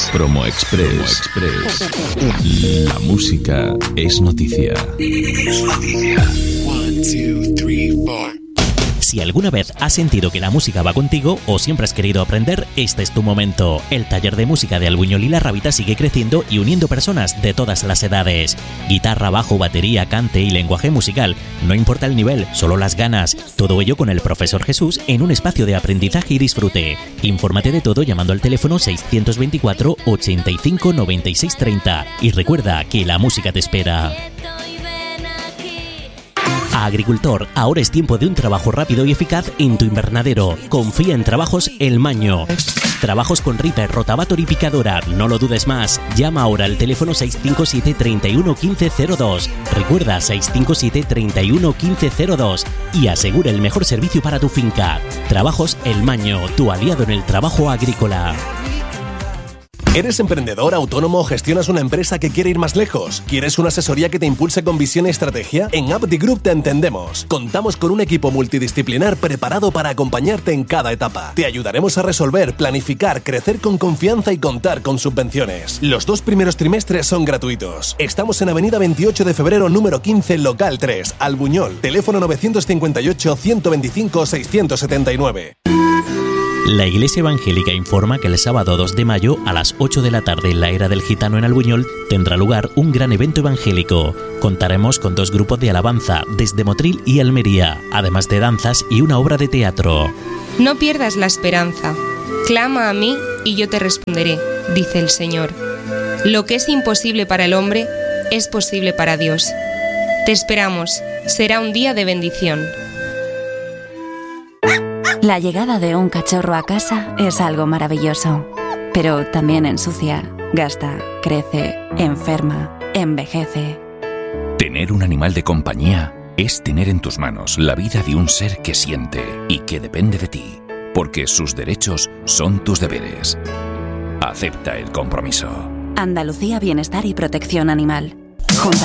Promo Express. La música es noticia. One, two, three, four. Si alguna vez has sentido que la música va contigo o siempre has querido aprender, este es tu momento. El taller de música de Albuñol y La Rábita sigue creciendo y uniendo personas de todas las edades. Guitarra, bajo, batería, cante y lenguaje musical. No importa el nivel, solo las ganas. Todo ello con el profesor Jesús en un espacio de aprendizaje y disfrute. Infórmate de todo llamando al teléfono 624 85 96 30. Y recuerda que la música te espera. Agricultor, ahora es tiempo de un trabajo rápido y eficaz en tu invernadero. Confía en Trabajos El Maño. Trabajos con Reaper, Rotavator y Picadora. No lo dudes más. Llama ahora al teléfono 657 31 15 02. Recuerda 657 31 15 02 y asegura el mejor servicio para tu finca. Trabajos El Maño, tu aliado en el trabajo agrícola. ¿Eres emprendedor, autónomo o gestionas una empresa que quiere ir más lejos? ¿Quieres una asesoría que te impulse con visión y estrategia? En Apti Group te entendemos. Contamos con un equipo multidisciplinar preparado para acompañarte en cada etapa. Te ayudaremos a resolver, planificar, crecer con confianza y contar con subvenciones. Los 2 primeros trimestres son gratuitos. Estamos en Avenida 28 de Febrero, número 15, local 3, Albuñol. Teléfono 958 125 679. La Iglesia Evangélica informa que el sábado 2 de mayo a las 8 de la tarde en la Era del Gitano en Albuñol tendrá lugar un gran evento evangélico. Contaremos con 2 grupos de alabanza desde Motril y Almería, además de danzas y una obra de teatro. No pierdas la esperanza. Clama a mí y yo te responderé, dice el Señor. Lo que es imposible para el hombre es posible para Dios. Te esperamos. Será un día de bendición. La llegada de un cachorro a casa es algo maravilloso, pero también ensucia, gasta, crece, enferma, envejece. Tener un animal de compañía es tener en tus manos la vida de un ser que siente y que depende de ti, porque sus derechos son tus deberes. Acepta el compromiso. Andalucía Bienestar y Protección Animal.